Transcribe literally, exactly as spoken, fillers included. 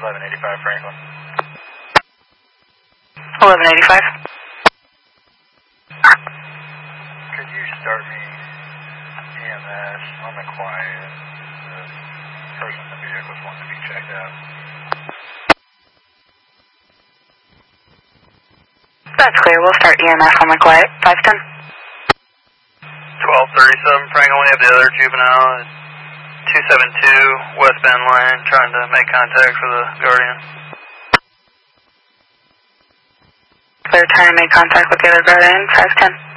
eleven eighty-five Franklin. eleven eighty-five. Could you start me E M S on the quiet? The person in the vehicles wants to be checked out. That's clear. We'll start E M S on the quiet. five ten. twelve thirty-seven Franklin, we have the other juvenile at two seventy-two West Bend Lane trying to make contact for the Guardian. Clear, trying to make contact with the other Guardian. five ten.